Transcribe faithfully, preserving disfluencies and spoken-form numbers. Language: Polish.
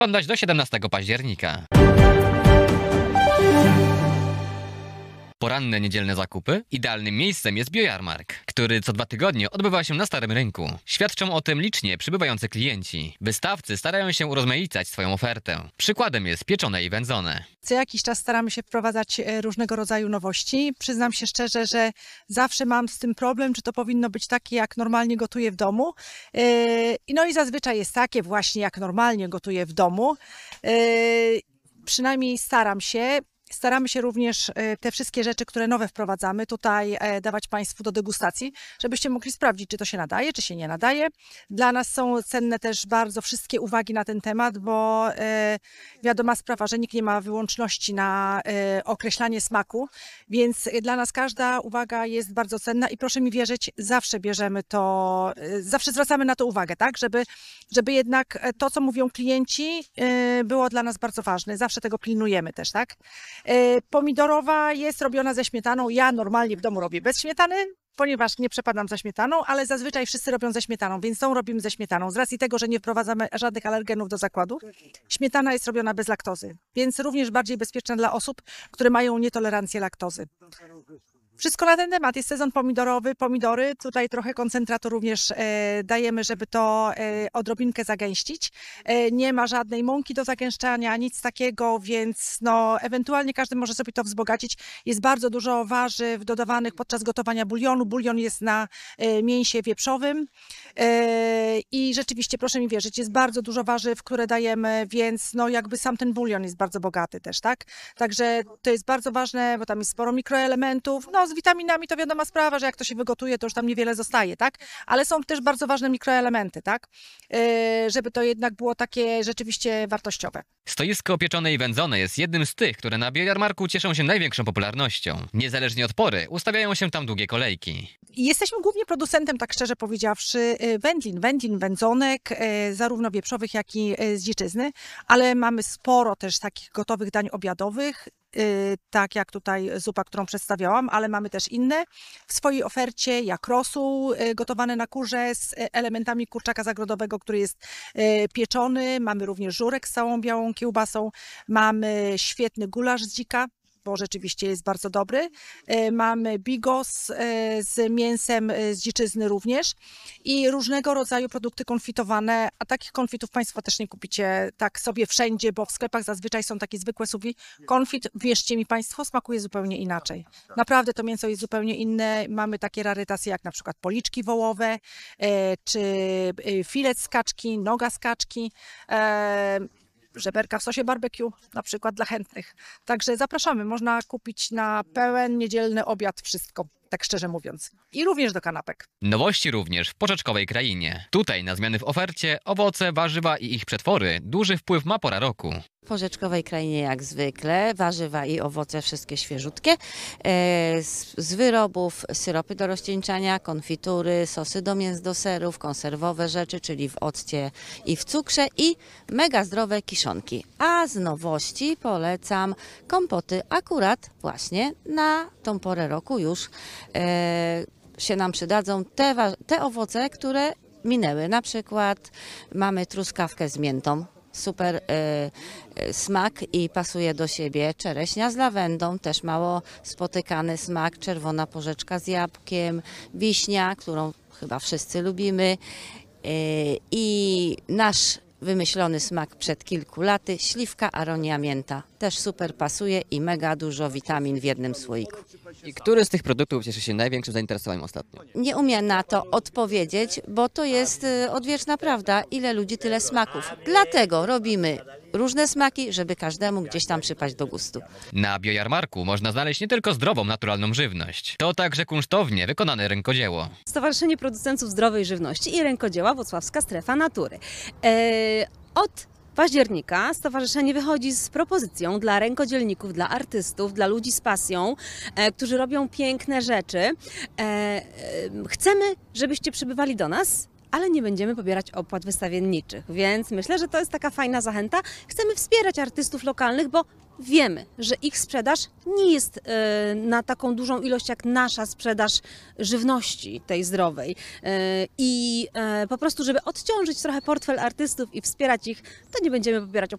Oglądać do siedemnastego października. Poranne niedzielne zakupy? Idealnym miejscem jest Biojarmark, który co dwa tygodnie odbywa się na Starym Rynku. Świadczą o tym licznie przybywający klienci. Wystawcy starają się urozmaicać swoją ofertę. Przykładem jest pieczone i wędzone. Co jakiś czas staramy się wprowadzać różnego rodzaju nowości. Przyznam się szczerze, że zawsze mam z tym problem, czy to powinno być takie, jak normalnie gotuję w domu. No i zazwyczaj jest takie właśnie, jak normalnie gotuję w domu. Przynajmniej staram się. Staramy się również te wszystkie rzeczy, które nowe wprowadzamy, tutaj dawać Państwu do degustacji, żebyście mogli sprawdzić, czy to się nadaje, czy się nie nadaje. Dla nas są cenne też bardzo wszystkie uwagi na ten temat, bo wiadoma sprawa, że nikt nie ma wyłączności na określanie smaku, więc dla nas każda uwaga jest bardzo cenna i proszę mi wierzyć, zawsze bierzemy to, zawsze zwracamy na to uwagę, tak, żeby, żeby jednak to, co mówią klienci, było dla nas bardzo ważne. Zawsze tego pilnujemy też, tak. Pomidorowa jest robiona ze śmietaną. Ja normalnie w domu robię bez śmietany, ponieważ nie przepadam za śmietaną, ale zazwyczaj wszyscy robią ze śmietaną, więc tą robimy ze śmietaną. Z racji tego, że nie wprowadzamy żadnych alergenów do zakładu, śmietana jest robiona bez laktozy, więc również bardziej bezpieczna dla osób, które mają nietolerancję laktozy. Wszystko na ten temat. Jest sezon pomidorowy, pomidory. Tutaj trochę koncentratu również e, dajemy, żeby to e, odrobinkę zagęścić. E, nie ma żadnej mąki do zagęszczania, nic takiego, więc no, ewentualnie każdy może sobie to wzbogacić. Jest bardzo dużo warzyw dodawanych podczas gotowania bulionu. Bulion jest na e, mięsie wieprzowym e, i rzeczywiście, proszę mi wierzyć, jest bardzo dużo warzyw, które dajemy, więc no, jakby sam ten bulion jest bardzo bogaty też, tak? Także to jest bardzo ważne, bo tam jest sporo mikroelementów. No, z witaminami to wiadoma sprawa, że jak to się wygotuje, to już tam niewiele zostaje, tak? Ale są też bardzo ważne mikroelementy, tak? Yy, żeby to jednak było takie rzeczywiście wartościowe. Stoisko pieczone i wędzone jest jednym z tych, które na Biojarmarku cieszą się największą popularnością. Niezależnie od pory ustawiają się tam długie kolejki. Jesteśmy głównie producentem, tak szczerze powiedziawszy, wędlin, wędlin, wędzonek, zarówno wieprzowych, jak i z dziczyzny, ale mamy sporo też takich gotowych dań obiadowych, tak jak tutaj zupa, którą przedstawiałam, ale mamy też inne w swojej ofercie, jak rosół gotowany na kurze z elementami kurczaka zagrodowego, który jest pieczony. Mamy również żurek z całą białą kiełbasą. Mamy świetny gulasz z dzika, bo rzeczywiście jest bardzo dobry. Mamy bigos z mięsem z dziczyzny również i różnego rodzaju produkty konfitowane, a takich konfitów Państwo też nie kupicie tak sobie wszędzie, bo w sklepach zazwyczaj są takie zwykłe suwi. Konfit, wierzcie mi Państwo, smakuje zupełnie inaczej. Naprawdę to mięso jest zupełnie inne. Mamy takie rarytasy jak na przykład policzki wołowe, czy filet z kaczki, noga z kaczki, żeberka w sosie barbecue, na przykład dla chętnych. Także zapraszamy, można kupić na pełen niedzielny obiad wszystko, tak szczerze mówiąc. I również do kanapek. Nowości również w porzeczkowej krainie. Tutaj na zmiany w ofercie owoce, warzywa i ich przetwory duży wpływ ma pora roku. W porzeczkowej krainie jak zwykle, warzywa i owoce wszystkie świeżutkie, e, z, z wyrobów syropy do rozcieńczania, konfitury, sosy do mięs, do serów, konserwowe rzeczy, czyli w occie i w cukrze i mega zdrowe kiszonki. A z nowości polecam kompoty akurat właśnie na tą porę roku już e, się nam przydadzą te, te owoce, które minęły. Na przykład mamy truskawkę z miętą. Super y, y, smak i pasuje do siebie. Czereśnia z lawendą, też mało spotykany smak. Czerwona porzeczka z jabłkiem, wiśnia, którą chyba wszyscy lubimy. Y, I nasz wymyślony smak przed kilku laty, śliwka aronia mięta. Też super pasuje i mega dużo witamin w jednym słoiku. I który z tych produktów cieszy się największym zainteresowaniem ostatnio? Nie umiem na to odpowiedzieć, bo to jest odwieczna prawda. Ile ludzi, tyle smaków. Dlatego robimy różne smaki, żeby każdemu gdzieś tam przypaść do gustu. Na Biojarmarku można znaleźć nie tylko zdrową, naturalną żywność. To także kunsztownie wykonane rękodzieło. Stowarzyszenie Producentów Zdrowej Żywności i Rękodzieła Włocławska Strefa Natury. Eee, od października stowarzyszenie wychodzi z propozycją dla rękodzielników, dla artystów, dla ludzi z pasją, e, którzy robią piękne rzeczy. E, e, chcemy, żebyście przybywali do nas, ale nie będziemy pobierać opłat wystawienniczych, więc myślę, że to jest taka fajna zachęta. Chcemy wspierać artystów lokalnych, bo wiemy, że ich sprzedaż nie jest e, na taką dużą ilość jak nasza sprzedaż żywności tej zdrowej. E, I e, po prostu, żeby odciążyć trochę portfel artystów i wspierać ich, to nie będziemy pobierać